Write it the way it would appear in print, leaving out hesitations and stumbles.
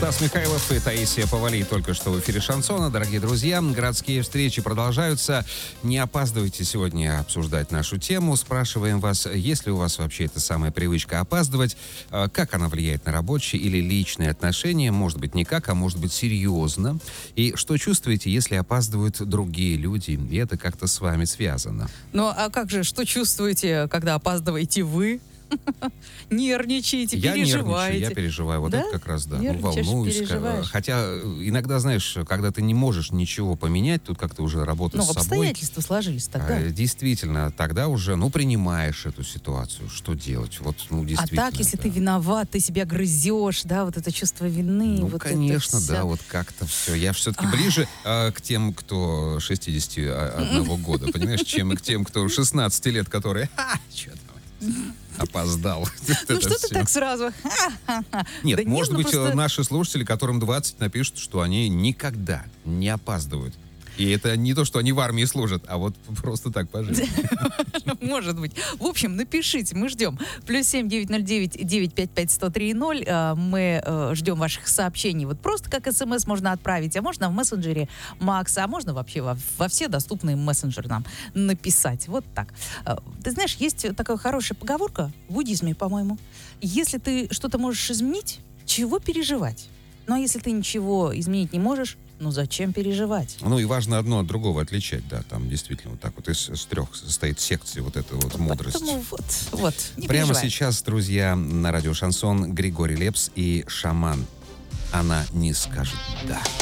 Стас Михайлов и Таисия Повалий только что в эфире «Шансона». Дорогие друзья, городские встречи продолжаются. Не опаздывайте сегодня обсуждать нашу тему. Спрашиваем вас, есть ли у вас вообще эта самая привычка опаздывать, как она влияет на рабочие или личные отношения, может быть, никак, а может быть, серьезно. И что чувствуете, если опаздывают другие люди, и это как-то с вами связано? Ну, а как же, что чувствуете, когда опаздываете вы? Нервничаете, переживаете. Я переживаю. Вот да? это как раз, да. Нервничаешь, Волнуюсь. переживаешь. Хотя иногда, знаешь, когда ты не можешь ничего поменять, тут как-то уже работаешь с собой. Обстоятельства сложились тогда. Действительно, тогда уже, принимаешь эту ситуацию. Что делать? Вот, действительно. А так, если да. ты виноват, ты себя грызешь, да, вот это чувство вины. Вот конечно, это да, вот как-то все. Я все-таки ближе к тем, кто 61 года, понимаешь, чем к тем, кто 16 лет, которые, что там, опоздал. Ну что ты так сразу? Нет, Да может быть, просто... наши слушатели, которым 20, напишут, что они никогда не опаздывают. И это не то, что они в армии служат, а вот просто так по жизни. Может быть. В общем, напишите, мы ждем. +7 909 955 1030. Мы ждем ваших сообщений. Вот просто как смс можно отправить, а можно в мессенджере Макса, а можно вообще во все доступные мессенджеры нам написать. Вот так. Ты знаешь, есть такая хорошая поговорка в буддизме, по-моему. Если ты что-то можешь изменить, чего переживать? Ну, а если ты ничего изменить не можешь, зачем переживать? И важно одно от другого отличать, да, там действительно вот так вот из трех состоит секций вот эта вот мудрость. Поэтому вот, не Прямо переживай. сейчас, друзья, на радио «Шансон» Григорий Лепс и «Шаман». Она не скажет «да».